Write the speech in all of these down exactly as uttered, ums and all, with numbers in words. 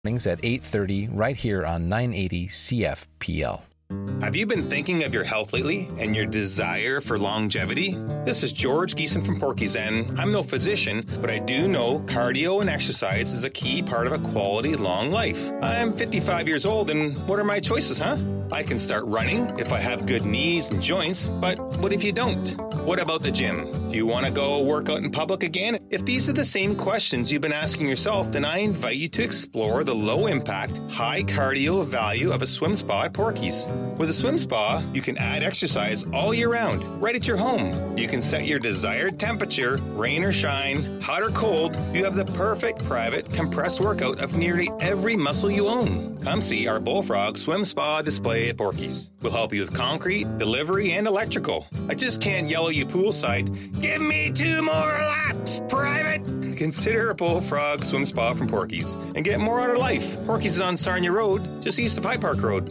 Mornings at eight thirty right here on nine eighty C F P L. Have you been thinking of your health lately and your desire for longevity? This is George Geeson from Porky's, and I'm no physician, but I do know cardio and exercise is a key part of a quality long life. I'm fifty-five years old, and what are my choices, huh? I can start running if I have good knees and joints, but what if you don't? What about the gym? Do you want to go work out in public again? If these are the same questions you've been asking yourself, then I invite you to explore the low-impact, high-cardio value of a swim spa at Porky's. With a swim spa, you can add exercise all year round, right at your home. You can set your desired temperature, rain or shine, hot or cold. You have the perfect private compressed workout of nearly every muscle you own. Come see our Bullfrog Swim Spa display at Porky's. We'll help you with concrete, delivery, and electrical. I just can't yell at you poolside, "Give me two more laps, private!" Consider a Bullfrog Swim Spa from Porky's and get more out of life. Porky's is on Sarnia Road, just east of High Park Road.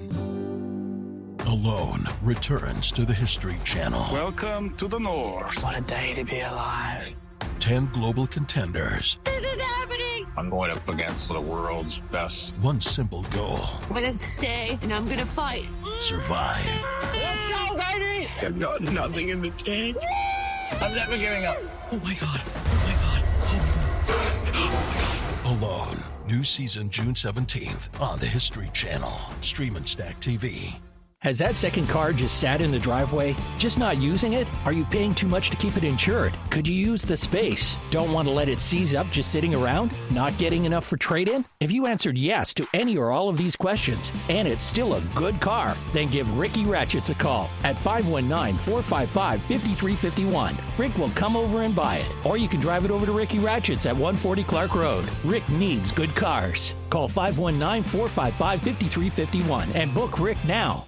Alone returns to the History Channel. Welcome to the North. What a day to be alive. Ten global contenders. This is happening. I'm going up against the world's best. One simple goal. I'm going to stay, and I'm going to fight. Survive. Let's go, baby! I've got nothing in the tank. I'm never giving up. Oh, my God. Oh, my God. Oh, oh, my God. Alone. New season June seventeenth on the History Channel. Stream and Stack T V. Has that second car just sat in the driveway? Just not using it? Are you paying too much to keep it insured? Could you use the space? Don't want to let it seize up just sitting around? Not getting enough for trade-in? If you answered yes to any or all of these questions, and it's still a good car, then give Ricky Ratchets a call at five one nine, four five five, five three five one. Rick will come over and buy it. Or you can drive it over to Ricky Ratchets at one forty Clark Road. Rick needs good cars. Call five one nine, four five five, five three five one and book Rick now.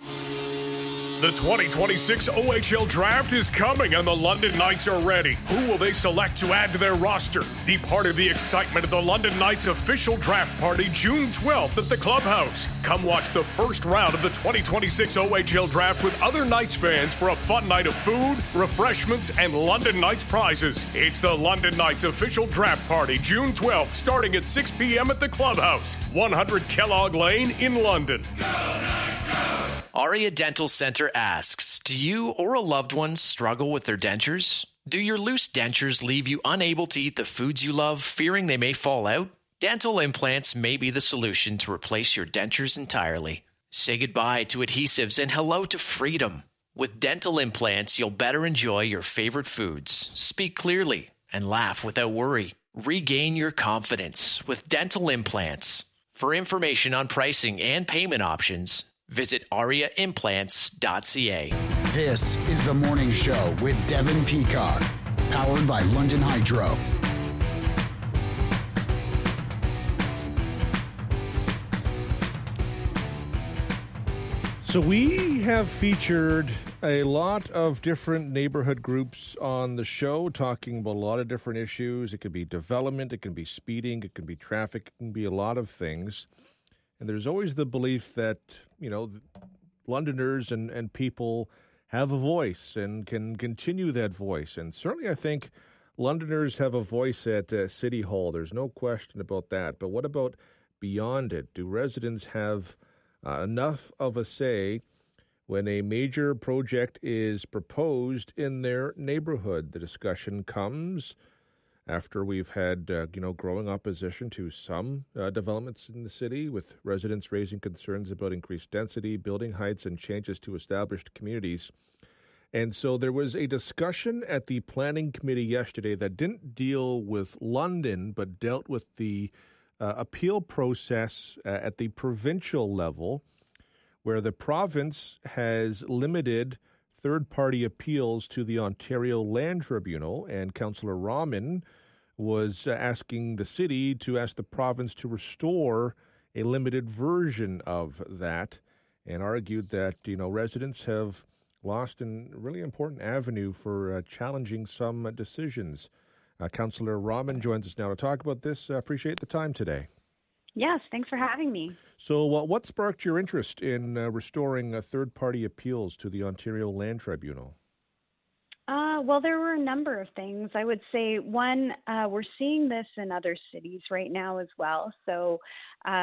The twenty twenty-six O H L Draft is coming and the London Knights are ready. Who will they select to add to their roster? Be part of the excitement of the London Knights official draft party June twelfth at the Clubhouse. Come watch the first round of the twenty twenty-six O H L Draft with other Knights fans for a fun night of food, refreshments, and London Knights prizes. It's the London Knights official draft party June twelfth starting at six p.m. at the Clubhouse, one hundred Kellogg Lane in London. Go Knights, go! Aria Dental Center asks, do you or a loved one struggle with their dentures? Do your loose dentures leave you unable to eat the foods you love, fearing they may fall out? Dental implants may be the solution to replace your dentures entirely. Say goodbye to adhesives and hello to freedom. With dental implants, you'll better enjoy your favorite foods, speak clearly, and laugh without worry. Regain your confidence with dental implants. For information on pricing and payment options, visit aria implants dot c a. This is The Morning Show with Devin Peacock, powered by London Hydro. So we have featured a lot of different neighborhood groups on the show, talking about a lot of different issues. It could be development, it can be speeding, it can be traffic, it can be a lot of things. And there's always the belief that, you know, Londoners and, and people have a voice and can continue that voice. And certainly I think Londoners have a voice at uh, City Hall. There's no question about that. But what about beyond it? Do residents have uh, enough of a say when a major project is proposed in their neighborhood? The discussion comes after we've had, uh, you know, growing opposition to some uh, developments in the city, with residents raising concerns about increased density, building heights, and changes to established communities. And so there was a discussion at the planning committee yesterday that didn't deal with London, but dealt with the uh, appeal process uh, at the provincial level, where the province has limited third-party appeals to the Ontario Land Tribunal, and Councillor Rahman was asking the city to ask the province to restore a limited version of that, and argued that, you know, residents have lost a really important avenue for uh, challenging some uh, decisions. Uh, Councillor Rahman joins us now to talk about this. I uh, appreciate the time today. Yes, thanks for having me. So uh, what sparked your interest in uh, restoring uh, third-party appeals to the Ontario Land Tribunal? Uh, well, there were a number of things. I would say one, uh, we're seeing this in other cities right now as well. So